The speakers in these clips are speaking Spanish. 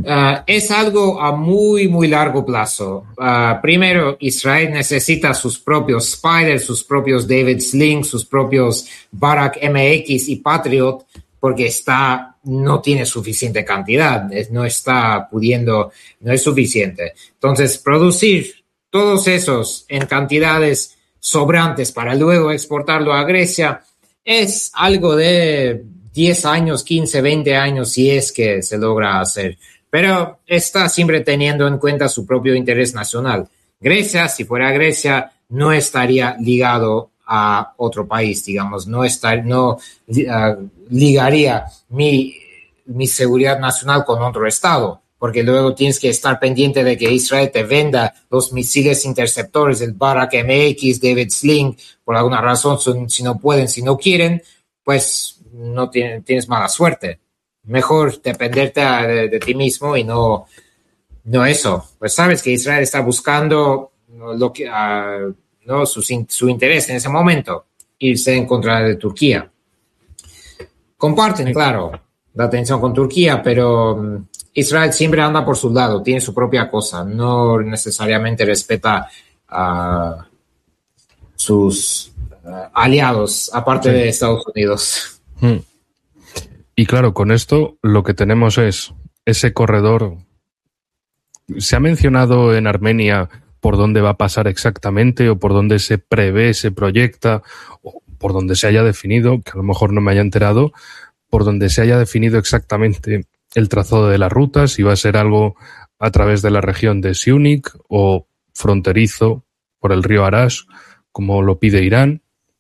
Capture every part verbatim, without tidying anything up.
Uh, es algo a muy, muy largo plazo. Uh, primero, Israel necesita sus propios Spider, sus propios David Sling, sus propios Barak M X y Patriot, porque está, no tiene suficiente cantidad, no está pudiendo, no es suficiente. Entonces, producir todos esos en cantidades sobrantes para luego exportarlo a Grecia es algo de diez años, quince, veinte años, si es que se logra hacer. Pero está siempre teniendo en cuenta su propio interés nacional. Grecia, si fuera Grecia, no estaría ligado a otro país, digamos, no, estar, no uh, ligaría mi, mi seguridad nacional con otro estado, porque luego tienes que estar pendiente de que Israel te venda los misiles interceptores, el Barak M X, David Sling, por alguna razón, son, si no pueden, si no quieren, pues no tienen, tienes mala suerte. Mejor dependerte de, de ti mismo y no, no eso. Pues sabes que Israel está buscando lo que, uh, no su, su interés en ese momento, irse en contra de Turquía. Comparten, claro, la tensión con Turquía, pero um, Israel siempre anda por su lado, tiene su propia cosa, no necesariamente respeta a uh, sus uh, aliados, aparte sí. de Estados Unidos. Hmm. Y claro, con esto lo que tenemos es ese corredor. Se ha mencionado en Armenia por dónde va a pasar exactamente o por dónde se prevé, se proyecta, o por donde se haya definido, que a lo mejor no me haya enterado, por donde se haya definido exactamente el trazado de la ruta, si va a ser algo a través de la región de Siunik o fronterizo por el río Arash, como lo pide Irán.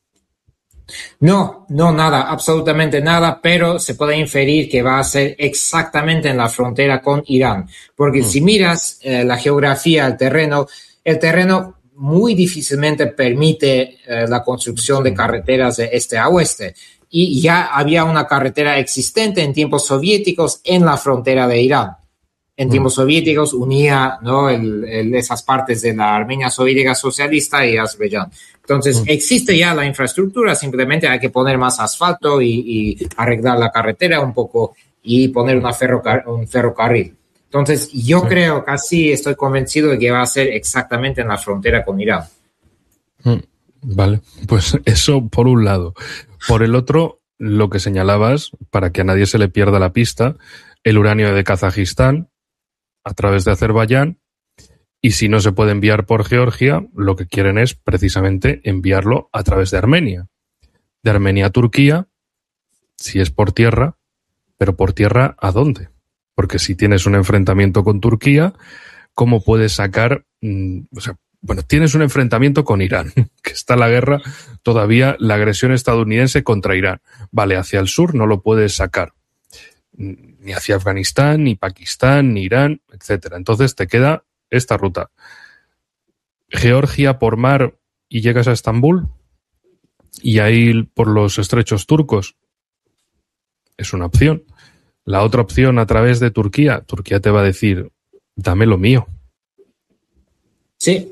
No, no nada, absolutamente nada, pero se puede inferir que va a ser exactamente en la frontera con Irán, porque mm. si miras eh, la geografía, el terreno, el terreno muy difícilmente permite eh, la construcción de carreteras de este a oeste, y ya había una carretera existente en tiempos soviéticos en la frontera de Irán. En tiempos mm. soviéticos unía, ¿no? el, el, esas partes de la Armenia soviética socialista y Azerbaiyán. Entonces, mm. existe ya la infraestructura, simplemente hay que poner más asfalto y, y arreglar la carretera un poco y poner una ferrocar un ferrocarril. Entonces, yo sí. creo, casi estoy convencido de que va a ser exactamente en la frontera con Irán. Mm. Vale, pues eso por un lado. Por el otro, lo que señalabas, para que a nadie se le pierda la pista, el uranio de Kazajistán a través de Azerbaiyán, y si no se puede enviar por Georgia, lo que quieren es precisamente enviarlo a través de Armenia. De Armenia a Turquía, si es por tierra, pero por tierra, ¿a dónde? Porque si tienes un enfrentamiento con Turquía, ¿cómo puedes sacar? Mmm, o sea, bueno, tienes un enfrentamiento con Irán, que está la guerra, todavía la agresión estadounidense contra Irán. Vale, hacia el sur no lo puedes sacar. Ni hacia Afganistán, ni Pakistán, ni Irán, etcétera. Entonces te queda esta ruta. Georgia por mar y llegas a Estambul, y ahí por los estrechos turcos. Es una opción. La otra opción a través de Turquía. Turquía te va a decir, dame lo mío. Sí.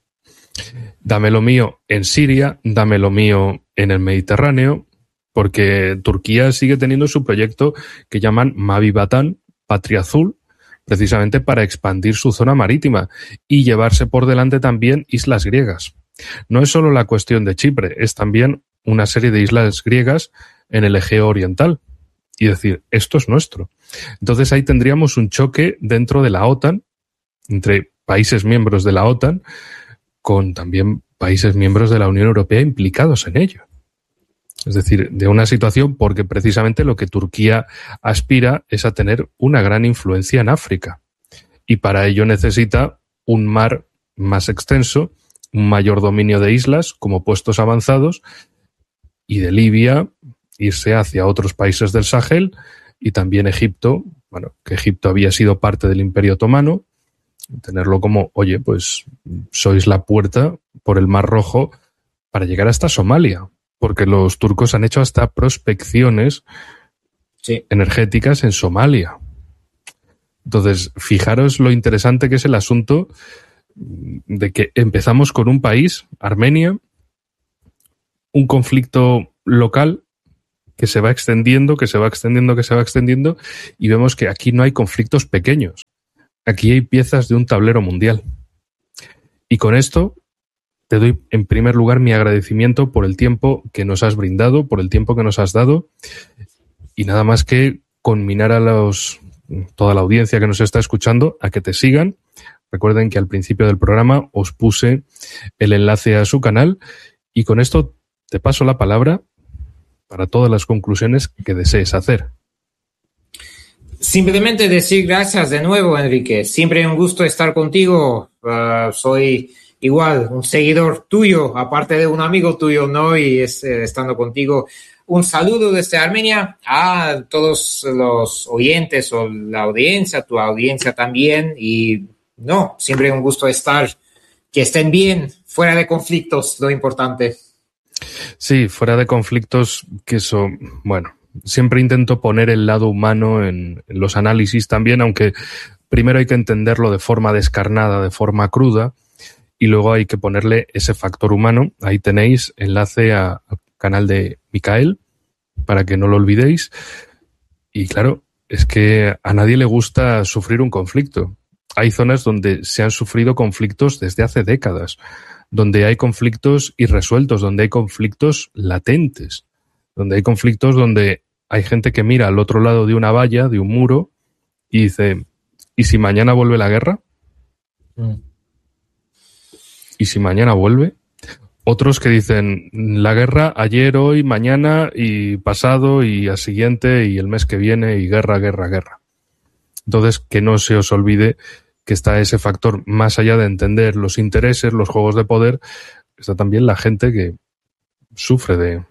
Dame lo mío en Siria, dame lo mío en el Mediterráneo, porque Turquía sigue teniendo su proyecto que llaman Mavi Vatan, Patria Azul, precisamente para expandir su zona marítima y llevarse por delante también islas griegas. No es solo la cuestión de Chipre, es también una serie de islas griegas en el Egeo Oriental. Y decir, esto es nuestro. Entonces ahí tendríamos un choque dentro de la OTAN, entre países miembros de la OTAN, con también países miembros de la Unión Europea implicados en ello. Es decir, de una situación porque precisamente lo que Turquía aspira es a tener una gran influencia en África. Y para ello necesita un mar más extenso, un mayor dominio de islas como puestos avanzados, y de Libia irse hacia otros países del Sahel, y también Egipto, bueno, que Egipto había sido parte del Imperio Otomano, tenerlo como, oye, pues sois la puerta por el Mar Rojo para llegar hasta Somalia, porque los turcos han hecho hasta prospecciones sí. energéticas en Somalia. Entonces, fijaros lo interesante que es el asunto de que empezamos con un país, Armenia, un conflicto local que se va extendiendo, que se va extendiendo, que se va extendiendo, y vemos que aquí no hay conflictos pequeños. Aquí hay piezas de un tablero mundial. Y con esto te doy en primer lugar mi agradecimiento por el tiempo que nos has brindado, por el tiempo que nos has dado, y nada más que conminar a los, toda la audiencia que nos está escuchando a que te sigan. Recuerden que al principio del programa os puse el enlace a su canal y con esto te paso la palabra para todas las conclusiones que desees hacer. Simplemente decir gracias de nuevo, Enrique. Siempre un gusto estar contigo. Uh, soy igual un seguidor tuyo, aparte de un amigo tuyo, ¿no? Y es, eh, estando contigo. Un saludo desde Armenia a todos los oyentes o la audiencia, tu audiencia también. Y no, siempre un gusto estar, que estén bien, fuera de conflictos, lo importante. Sí, fuera de conflictos, que eso, bueno, siempre intento poner el lado humano en, en los análisis también, aunque primero hay que entenderlo de forma descarnada, de forma cruda, y luego hay que ponerle ese factor humano. Ahí tenéis enlace a, al canal de Micael, para que no lo olvidéis. Y claro, es que a nadie le gusta sufrir un conflicto. Hay zonas donde se han sufrido conflictos desde hace décadas, donde hay conflictos irresueltos, donde hay conflictos latentes, donde hay conflictos donde hay gente que mira al otro lado de una valla, de un muro, y dice, ¿y si mañana vuelve la guerra? Mm. ¿Y si mañana vuelve? Otros que dicen, la guerra ayer, hoy, mañana y pasado y al siguiente y el mes que viene y guerra, guerra, guerra. Entonces, que no se os olvide que está ese factor, más allá de entender los intereses, los juegos de poder, está también la gente que sufre de...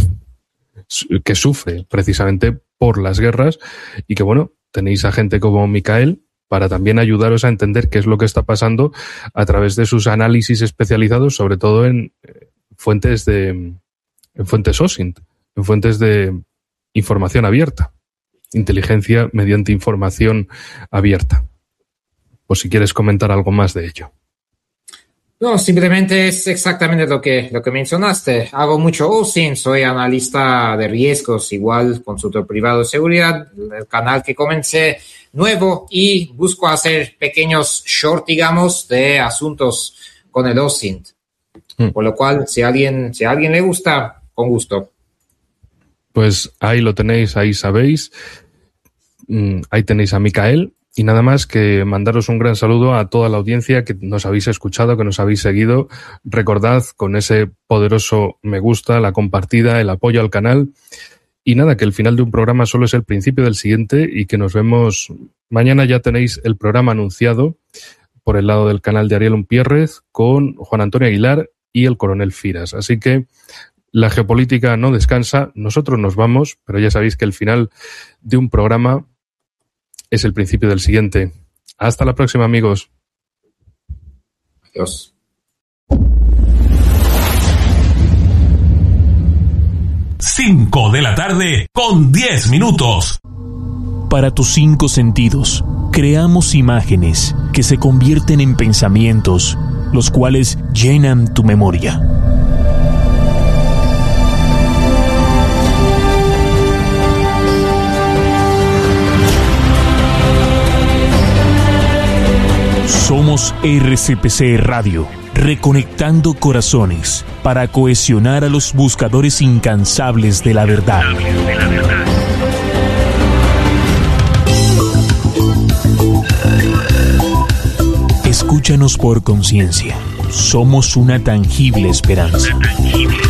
que sufre precisamente por las guerras y que, bueno, tenéis a gente como Micael para también ayudaros a entender qué es lo que está pasando a través de sus análisis especializados, sobre todo en fuentes de en fuentes O S I N T, en fuentes de información abierta, inteligencia mediante información abierta. O si quieres comentar algo más de ello. No, simplemente es exactamente lo que, lo que mencionaste. Hago mucho O S I N, soy analista de riesgos, igual consultor privado de seguridad, el canal que comencé nuevo y busco hacer pequeños short, digamos, de asuntos con el O S I N. Mm. Por lo cual, si a alguien, si a alguien le gusta, con gusto. Pues ahí lo tenéis, ahí sabéis. Mm, ahí tenéis a Micael. Y nada más que mandaros un gran saludo a toda la audiencia que nos habéis escuchado, que nos habéis seguido. Recordad con ese poderoso me gusta, la compartida, el apoyo al canal. Y nada, que el final de un programa solo es el principio del siguiente y que nos vemos mañana. Ya tenéis el programa anunciado por el lado del canal de Ariel Umpierrez con Juan Antonio Aguilar y el coronel Firas. Así que la geopolítica no descansa, nosotros nos vamos, pero ya sabéis que el final de un programa es el principio del siguiente. Hasta la próxima, amigos. Adiós. Cinco de la tarde con diez minutos. Para tus cinco sentidos, creamos imágenes que se convierten en pensamientos, los cuales llenan tu memoria. Somos R C P C Radio, reconectando corazones para cohesionar a los buscadores incansables de la verdad. Escúchanos por conciencia. Somos una tangible esperanza.